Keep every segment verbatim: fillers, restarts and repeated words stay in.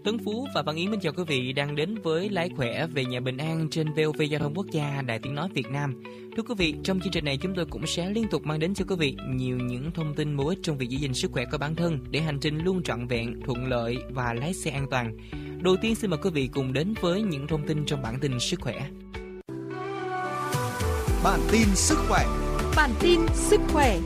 Tuấn Phú và Văn Yến mến chào quý vị đang đến với Lái Khỏe về nhà bình an trên vê o vê Giao thông Quốc gia, Đài Tiếng nói Việt Nam. Thưa quý vị, trong chương trình này chúng tôi cũng sẽ liên tục mang đến cho quý vị nhiều những thông tin bổ ích trong việc giữ gìn sức khỏe của bản thân để hành trình luôn trọn vẹn, thuận lợi và lái xe an toàn. Đầu tiên xin mời quý vị cùng đến với những thông tin trong bản tin sức khỏe. Bản tin sức khỏe. Bản tin sức khỏe.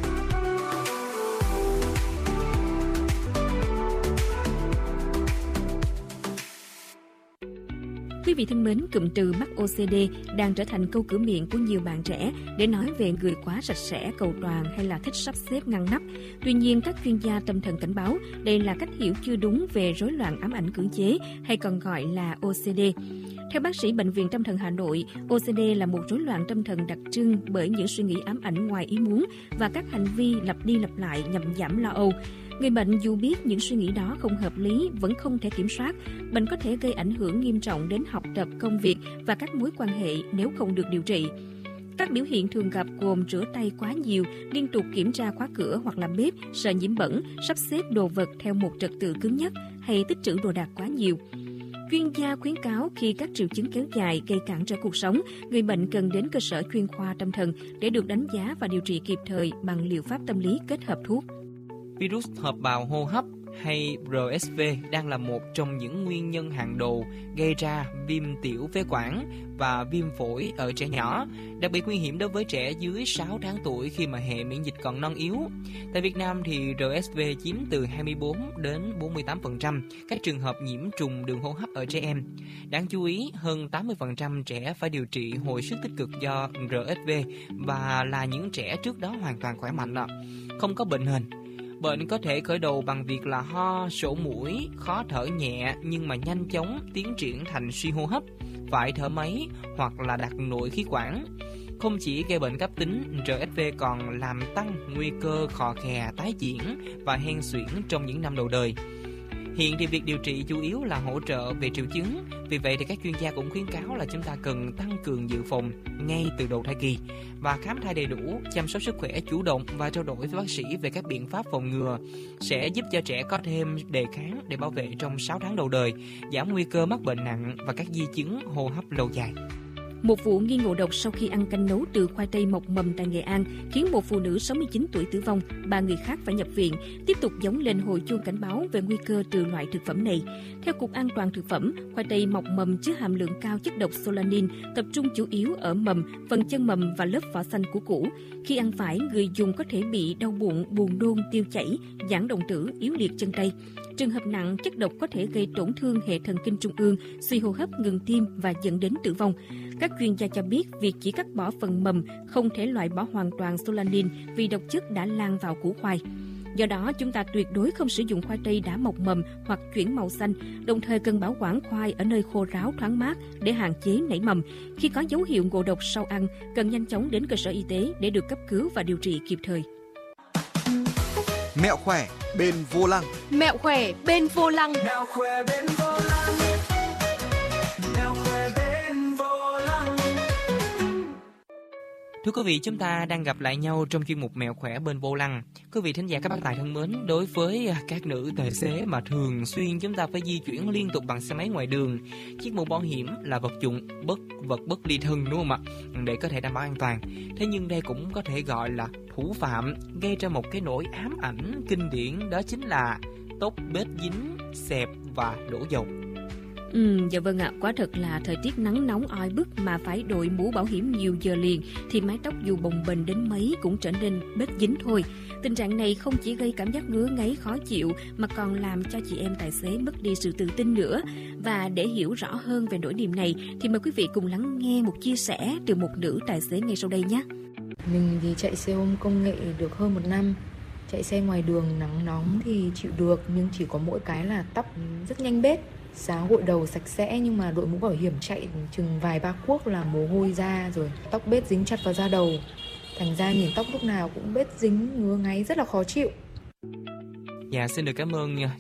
Quý vị thân mến, cụm từ mắc ô xê đê đang trở thành câu cửa miệng của nhiều bạn trẻ để nói về người quá sạch sẽ, cầu toàn hay là thích sắp xếp ngăn nắp. Tuy nhiên, các chuyên gia tâm thần cảnh báo đây là cách hiểu chưa đúng về rối loạn ám ảnh cưỡng chế hay còn gọi là ô xê đê. Theo bác sĩ Bệnh viện Tâm thần Hà Nội, ô xê đê là một rối loạn tâm thần đặc trưng bởi những suy nghĩ ám ảnh ngoài ý muốn và các hành vi lặp đi lặp lại nhằm giảm lo âu. Người bệnh dù biết những suy nghĩ đó không hợp lý vẫn không thể kiểm soát. Bệnh có thể gây ảnh hưởng nghiêm trọng đến học tập, công việc và các mối quan hệ nếu không được điều trị. Các biểu hiện thường gặp gồm rửa tay quá nhiều, liên tục kiểm tra khóa cửa hoặc là bếp, sợ nhiễm bẩn, sắp xếp đồ vật theo một trật tự cứng nhắc hay tích trữ đồ đạc quá nhiều. Chuyên gia khuyến cáo khi các triệu chứng kéo dài gây cản trở cuộc sống, người bệnh cần đến cơ sở chuyên khoa tâm thần để được đánh giá và điều trị kịp thời bằng liệu pháp tâm lý kết hợp thuốc. Virus hợp bào hô hấp hay rờ ét vê đang là một trong những nguyên nhân hàng đầu gây ra viêm tiểu phế quản và viêm phổi ở trẻ nhỏ, đặc biệt nguy hiểm đối với trẻ dưới sáu tháng tuổi khi mà hệ miễn dịch còn non yếu. Tại Việt Nam thì rờ ét vê chiếm từ hai mươi bốn đến bốn mươi tám phần trăm các trường hợp nhiễm trùng đường hô hấp ở trẻ em. Đáng chú ý, hơn tám mươi phần trăm trẻ phải điều trị hồi sức tích cực do rờ ét vê và là những trẻ trước đó hoàn toàn khỏe mạnh, không có bệnh nền. Bệnh có thể khởi đầu bằng việc là ho, sổ mũi, khó thở nhẹ nhưng mà nhanh chóng tiến triển thành suy hô hấp, phải thở máy hoặc là đặt nội khí quản. Không chỉ gây bệnh cấp tính, rờ ét vê còn làm tăng nguy cơ khò khè tái diễn và hen suyễn trong những năm đầu đời. Hiện thì việc điều trị chủ yếu là hỗ trợ về triệu chứng, vì vậy thì các chuyên gia cũng khuyến cáo là chúng ta cần tăng cường dự phòng ngay từ đầu thai kỳ và khám thai đầy đủ, chăm sóc sức khỏe chủ động và trao đổi với bác sĩ về các biện pháp phòng ngừa sẽ giúp cho trẻ có thêm đề kháng để bảo vệ trong sáu tháng đầu đời, giảm nguy cơ mắc bệnh nặng và các di chứng hô hấp lâu dài. Một vụ nghi ngộ độc sau khi ăn canh nấu từ khoai tây mọc mầm tại Nghệ An khiến một phụ nữ sáu mươi chín tuổi tử vong, ba người khác phải nhập viện, tiếp tục gióng lên hồi chuông cảnh báo về nguy cơ từ loại thực phẩm này. Theo Cục An toàn Thực phẩm, khoai tây mọc mầm chứa hàm lượng cao chất độc solanine, tập trung chủ yếu ở mầm, phần chân mầm và lớp vỏ xanh của củ. Khi ăn phải, người dùng có thể bị đau bụng, buồn nôn, tiêu chảy, giãn đồng tử, yếu liệt chân tay. Trường hợp nặng, chất độc có thể gây tổn thương hệ thần kinh trung ương, suy hô hấp, ngừng tim và dẫn đến tử vong. Các chuyên gia cho biết việc chỉ cắt bỏ phần mầm không thể loại bỏ hoàn toàn solanine vì độc chất đã lan vào củ khoai. Do đó, chúng ta tuyệt đối không sử dụng khoai tây đã mọc mầm hoặc chuyển màu xanh, đồng thời cần bảo quản khoai ở nơi khô ráo thoáng mát để hạn chế nảy mầm. Khi có dấu hiệu ngộ độc sau ăn, cần nhanh chóng đến cơ sở y tế để được cấp cứu và điều trị kịp thời. Mẹo khỏe bên vô lăng. Mẹo khỏe bên vô lăng. Mẹo khỏe bên vô lăng. Mẹo khỏe bên vô lăng. Thưa quý vị, chúng ta đang gặp lại nhau trong chuyên mục Mẹo khỏe bên vô lăng. Quý vị thính giả các bác tài thân mến, đối với các nữ tài xế mà thường xuyên chúng ta phải di chuyển liên tục bằng xe máy ngoài đường, chiếc mũ bảo hiểm là vật dụng bất vật bất ly thân, đúng không ạ? Để có thể đảm bảo an toàn. Thế nhưng đây cũng có thể gọi là thủ phạm gây ra một cái nỗi ám ảnh kinh điển, đó chính là tóc bết dính, xẹp và đổ dầu. Ừ, dạ vâng ạ, quả thật là thời tiết nắng nóng oi bức mà phải đội mũ bảo hiểm nhiều giờ liền thì mái tóc dù bồng bềnh đến mấy cũng trở nên bết dính thôi. Tình trạng này không chỉ gây cảm giác ngứa ngáy khó chịu mà còn làm cho chị em tài xế mất đi sự tự tin nữa. Và để hiểu rõ hơn về nỗi niềm này thì mời quý vị cùng lắng nghe một chia sẻ từ một nữ tài xế ngay sau đây nhé. Mình thì chạy xe ôm công nghệ được hơn một năm. Chạy xe ngoài đường nắng nóng thì chịu được, nhưng chỉ có mỗi cái là tóc rất nhanh bết. Sáng gội đầu sạch sẽ nhưng mà đội mũ bảo hiểm chạy chừng vài ba cuốc là mồ hôi ra rồi. Tóc bết dính chặt vào da đầu. Thành ra nhìn tóc lúc nào cũng bết dính, ngứa ngáy rất là khó chịu. Dạ, xin được cảm ơn